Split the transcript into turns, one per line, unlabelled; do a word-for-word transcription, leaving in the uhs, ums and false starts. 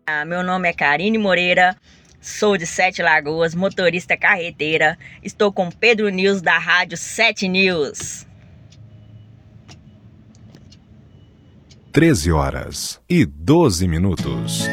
Ah, meu nome é Karine Moreira, sou de Sete Lagoas, motorista carreteira. Estou com Pedro News da Rádio Sete News.
treze horas e doze minutos.